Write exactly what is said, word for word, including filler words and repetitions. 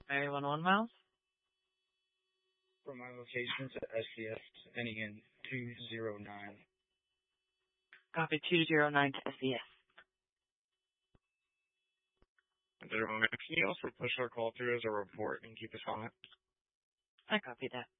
Mary one one miles. From my location to S C S, ending in two zero nine. Copy two zero nine to S C S. Can you also push our call through as a report and keep us on it? I copy that.